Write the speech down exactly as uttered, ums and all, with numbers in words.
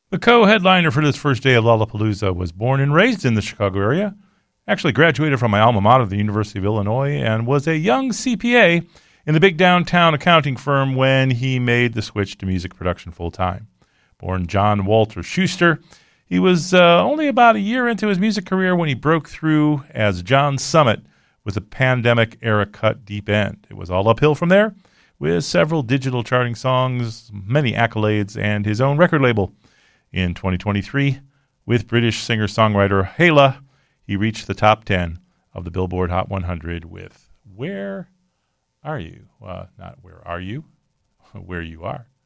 The co-headliner for this first day of Lollapalooza was born and raised in the Chicago area, actually graduated from my alma mater, the University of Illinois, and was a young C P A in the big downtown accounting firm when he made the switch to music production full-time. Born John Walter Schuster, he was uh, only about a year into his music career when he broke through as John Summit with a pandemic-era cut Deep End. It was all uphill from there, with several digital charting songs, many accolades, and his own record label. In twenty twenty-three, with British singer-songwriter Hala, he reached the top ten of the Billboard Hot one hundred with Where Are You? Uh, not Where Are You? Where You Are.